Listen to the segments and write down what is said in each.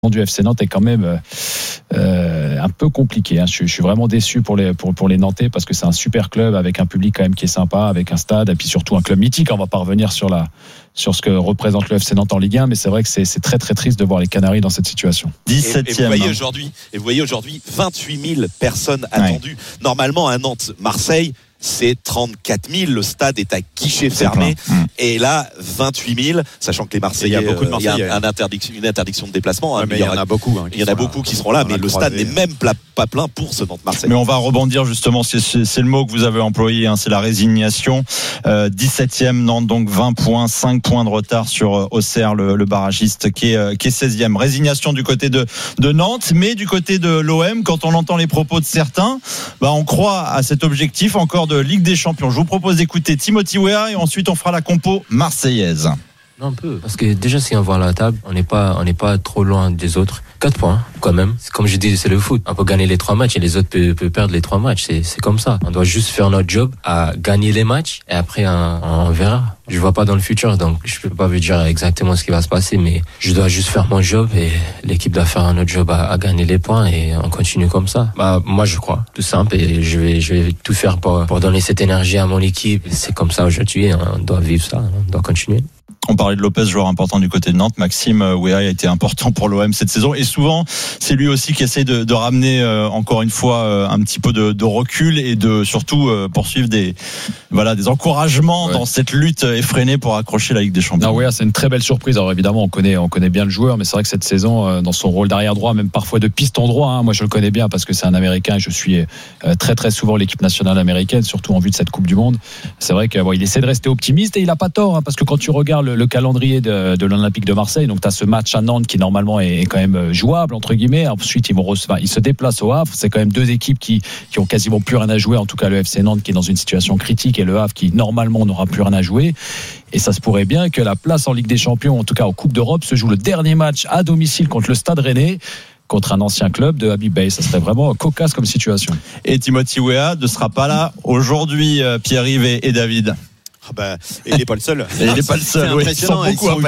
du FC Nantes est quand même un peu compliqué. Je suis vraiment déçu pour les Nantais parce que c'est un super club avec un public quand même qui est sympa, avec un stade et puis surtout un club mythique. On va pas revenir sur ce que représente le FC Nantes en Ligue 1, mais c'est vrai que c'est très très triste de voir les Canaries dans cette situation. 17e. Et vous voyez aujourd'hui 28 000 personnes attendues. Normalement à Nantes, Marseille, c'est 34 000. Le stade est à guichet fermé. Et là, 28 000, sachant que les Marseillais, il y a beaucoup de Marseillais. Il y a une interdiction de déplacement. Mais il y en a beaucoup. Il y en a beaucoup qui seront là, mais le stade n'est même pas plein pour ce Nantes-Marseille. Mais on va rebondir justement, c'est le mot que vous avez employé, c'est la résignation. 17e, Nantes, donc 20 points, 5 points de retard sur Auxerre, le barragiste qui est 16e. Résignation du côté de Nantes, mais du côté de l'OM, quand on entend les propos de certains, on croit à cet objectif encore de Ligue des Champions. Je vous propose d'écouter Timothy Weah et ensuite on fera la compo marseillaise. Un peu, parce que déjà si on voit la table, on n'est pas trop loin des autres. 4 points quand même. Comme je dis, c'est le foot. On peut gagner les 3 matchs et les autres peuvent perdre les 3 matchs. C'est comme ça. On doit juste faire notre job à gagner les matchs et après on verra. Je vois pas dans le futur, donc je peux pas vous dire exactement ce qui va se passer, mais je dois juste faire mon job et l'équipe doit faire un autre job à gagner les points et on continue comme ça. Moi je crois, tout simple, et je vais tout faire pour donner cette énergie à mon équipe. C'est comme ça aujourd'hui, on doit vivre ça, on doit continuer. On parlait de Lopez, joueur important du côté de Nantes. Maxime Weah a été important pour l'OM cette saison. Et souvent, c'est lui aussi qui essaie de ramener, encore une fois, un petit peu de recul et de surtout poursuivre des encouragements dans cette lutte effrénée pour accrocher la Ligue des Champions. Weah, c'est une très belle surprise. Alors évidemment, on connaît bien le joueur, mais c'est vrai que cette saison, dans son rôle d'arrière droit, même parfois de piston droit, moi je le connais bien parce que c'est un Américain et je suis très très souvent l'équipe nationale américaine, surtout en vue de cette Coupe du Monde. C'est vrai qu'il essaie de rester optimiste et il a pas tort, parce que quand tu regardes le calendrier de l'Olympique de Marseille, donc tu as ce match à Nantes qui normalement est quand même jouable entre guillemets. Ensuite ils se déplacent au Havre. C'est quand même deux équipes qui ont quasiment plus rien à jouer, en tout cas le FC Nantes qui est dans une situation critique et le Havre qui normalement n'aura plus rien à jouer. Et ça se pourrait bien que la place en Ligue des Champions, en tout cas en Coupe d'Europe, se joue le dernier match à domicile contre le Stade Rennais, contre un ancien club de Habib Beye. Ça serait vraiment cocasse comme situation. Et Timothy Weah ne sera pas là aujourd'hui, Pierre-Yves et David. Il n'est pas le seul. Il n'est pas le seul. C'est impressionnant. Ils sont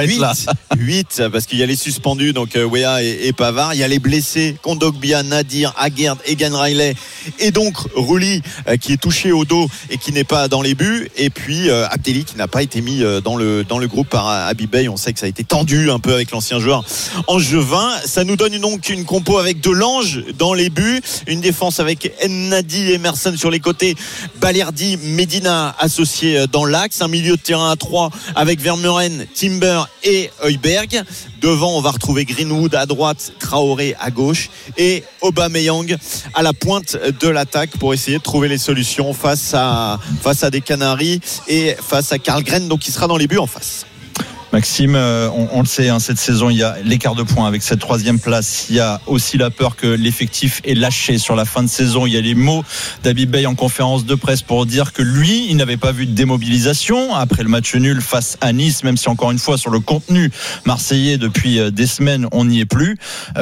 8 parce qu'il y a les suspendus, donc Weah et Pavard. Il y a les blessés, Kondogbia, Nadir, Aguerd, Egan Riley et donc Rulli qui est touché au dos et qui n'est pas dans les buts. Et puis Abdelli qui n'a pas été mis dans le groupe par Habib Beye. On sait que ça a été tendu un peu avec l'ancien joueur angevin. Ça nous donne donc une compo avec Delange dans les buts, une défense avec Ennadi, Emerson sur les côtés, Balerdi, Medina associés dans l'axe. Un milieu de terrain à 3 avec Vermeuren, Timber et Højbjerg. Devant, on va retrouver Greenwood à droite, Traoré à gauche et Aubameyang à la pointe de l'attaque pour essayer de trouver les solutions face à des Canaries et face à Karlgren, donc qui sera dans les buts en face. Maxime, on le sait, cette saison, il y a l'écart de points avec cette 3e place. Il y a aussi la peur que l'effectif est lâché sur la fin de saison. Il y a les mots d'Habib Beye en conférence de presse pour dire que lui, il n'avait pas vu de démobilisation après le match nul face à Nice, même si encore une fois, sur le contenu marseillais, depuis des semaines, on n'y est plus.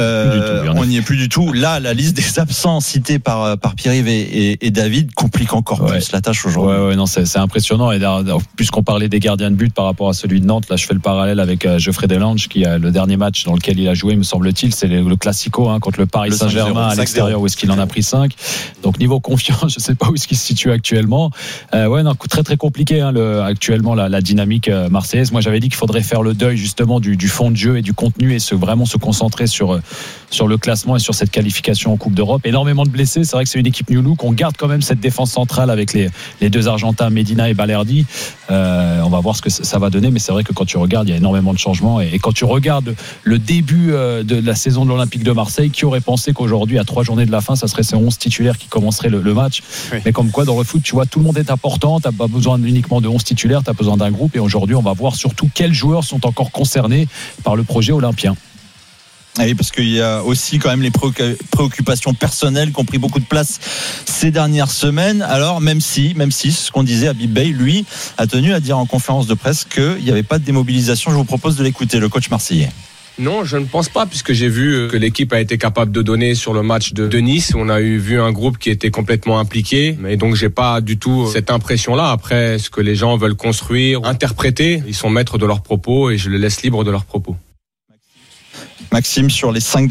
On n'y est plus du tout. Là, la liste des absents cités par Pierre-Yves et David complique encore plus la tâche aujourd'hui. Non, c'est impressionnant. Et puisqu'on parlait des gardiens de but par rapport à celui de Nantes, là, je fais le parallèle avec Geoffrey Delange qui a le dernier match dans lequel il a joué, me semble-t-il, c'est le Classico contre le Paris Saint-Germain à l'extérieur, où est-ce qu'il en a pris 5. Donc niveau confiance, je sais pas où est-ce qu'il se situe actuellement. Très très compliqué actuellement la dynamique marseillaise. Moi j'avais dit qu'il faudrait faire le deuil justement du fond de jeu et du contenu et vraiment se concentrer sur le classement et sur cette qualification en Coupe d'Europe. Énormément de blessés, c'est vrai que c'est une équipe new look. On garde quand même cette défense centrale avec les deux Argentins, Medina et Balerdi. On va voir ce que ça va donner, mais c'est vrai que quand tu regardes, il y a énormément de changements et quand tu regardes le début de la saison de l'Olympique de Marseille, qui aurait pensé qu'aujourd'hui à 3 journées de la fin ça serait ces 11 titulaires qui commenceraient le match. Mais comme quoi dans le foot, tu vois, tout le monde est important, t'as pas besoin uniquement de 11 titulaires, t'as besoin d'un groupe, et aujourd'hui on va voir surtout quels joueurs sont encore concernés par le projet olympien. Oui, parce qu'il y a aussi quand même les préoccupations personnelles qui ont pris beaucoup de place ces dernières semaines. Alors même si ce qu'on disait, Habib Beye, lui, a tenu à dire en conférence de presse qu'il n'y avait pas de démobilisation. Je vous propose de l'écouter, le coach marseillais. Non, je ne pense pas, puisque j'ai vu que l'équipe a été capable de donner sur le match de Nice. On a vu un groupe qui était complètement impliqué, et donc j'ai pas du tout cette impression-là. Après, ce que les gens veulent construire, interpréter, ils sont maîtres de leurs propos et je les laisse libres de leurs propos. Maxime, sur les 5